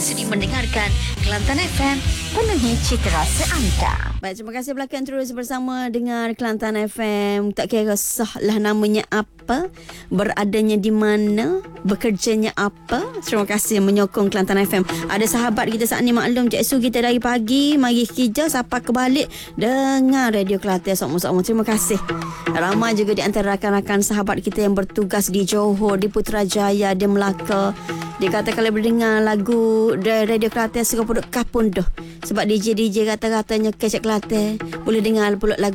sudi mendengarkan Kelantan FM, penuhi citra anda. Baik, terima kasih belakang terus bersama dengan Kelantan FM. Tak kira sahlah namanya apa, beradanya di mana, bekerjanya apa. Terima kasih menyokong Kelantan FM. Ada sahabat kita saat ni maklum Cik Su kita dari pagi mari kerja sampai kebalik dengar Radio Kelantan sama-sama. Terima kasih. Ramai juga di antara rakan-rakan sahabat kita yang bertugas di Johor, di Putrajaya, di Melaka. Dia kata kalau berdengar lagu Radio Kelantan suka pun kapun dah. Sebab DJ kata-katanya kecek Kelantan boleh dengar lagu